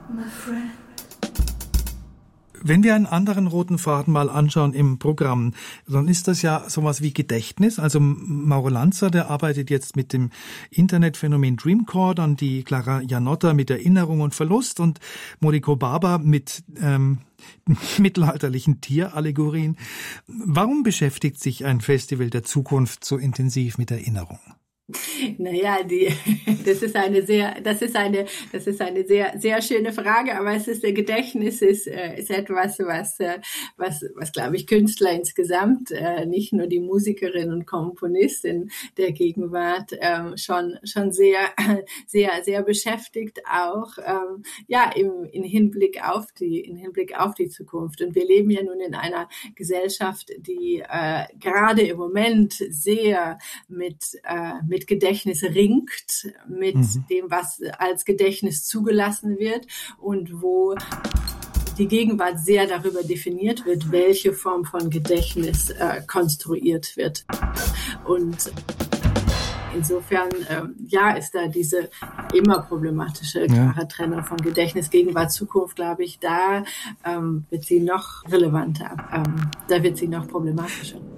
my friend. Wenn wir einen anderen roten Faden mal anschauen im Programm, dann ist das ja sowas wie Gedächtnis. Also Mauro Lanzer, der arbeitet jetzt mit dem Internetphänomen Dreamcore, dann die Clara Janotta mit Erinnerung und Verlust und Moriko Baba mit mittelalterlichen Tierallegorien. Warum beschäftigt sich ein Festival der Zukunft so intensiv mit Erinnerung? Naja, das ist eine sehr schöne Frage, aber der Gedächtnis ist etwas, was glaube ich Künstler insgesamt, nicht nur die Musikerin und Komponistin der Gegenwart, schon sehr beschäftigt, auch im Hinblick auf die Zukunft. Und wir leben ja nun in einer Gesellschaft, die gerade im Moment sehr mit Gedächtnis ringt, mit dem, was als Gedächtnis zugelassen wird und wo die Gegenwart sehr darüber definiert wird, welche Form von Gedächtnis konstruiert wird. Und insofern, ist da diese immer problematische, klare Trennung von Gedächtnis, Gegenwart, Zukunft, glaube ich, da wird sie noch relevanter, da wird sie noch problematischer.